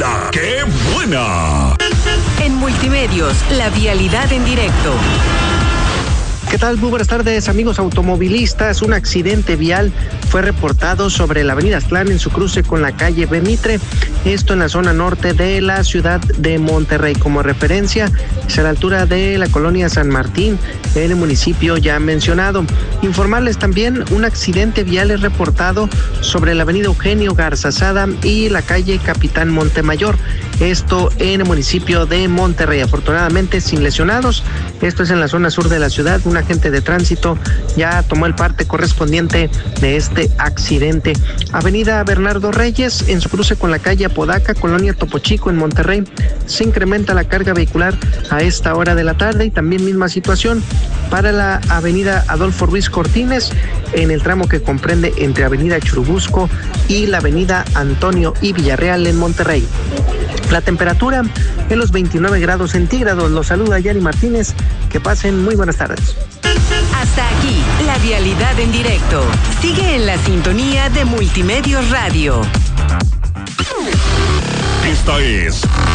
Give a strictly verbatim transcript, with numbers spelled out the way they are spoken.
¡La qué buena! En Multimedios, la vialidad en directo. ¿Qué tal? Muy buenas tardes, amigos automovilistas. Un accidente vial fue reportado sobre la avenida Aztlán en su cruce con la calle Bemitre, esto en la zona norte de la ciudad de Monterrey. Como referencia, es a la altura de la colonia San Martín, en el municipio ya mencionado. Informarles también, un accidente vial es reportado sobre la avenida Eugenio Garzazada y la calle Capitán Montemayor, esto en el municipio de Monterrey. Afortunadamente sin lesionados, esto es en la zona sur de la ciudad. Un agente de tránsito ya tomó el parte correspondiente de este accidente. Avenida Bernardo Reyes, en su cruce con la calle Apodaca, colonia Topo Chico en Monterrey, se incrementa la carga vehicular a esta hora de la tarde, y también misma situación para la avenida Adolfo Ruiz Cortines, en el tramo que comprende entre avenida Churubusco y la avenida Antonio y Villarreal en Monterrey. La temperatura en los veintinueve grados centígrados. Los saluda Yanni Martínez. Que pasen muy buenas tardes. Hasta aquí, la vialidad en directo. Sigue en la sintonía de Multimedios Radio. Esta es